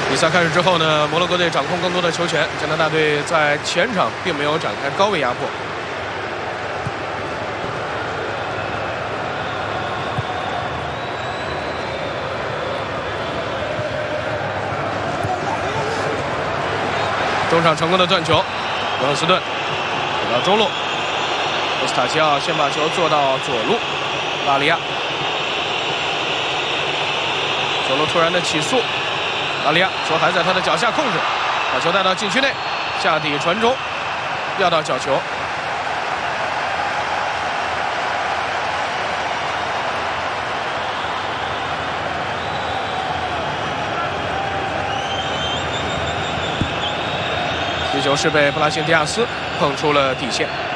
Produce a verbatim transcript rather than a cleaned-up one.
比赛开始之后呢，摩洛哥队掌控更多的球权，加拿大队在前场并没有展开高位压迫。中场成功的断球，约翰斯顿给到中路，波斯塔奇奥先把球做到左路，拉里亚，左路突然的起速。 拉里亚球还在他的脚下控制，把球带到禁区内，下底传中，要到角球。这球是被布拉辛迪亚斯碰出了底线。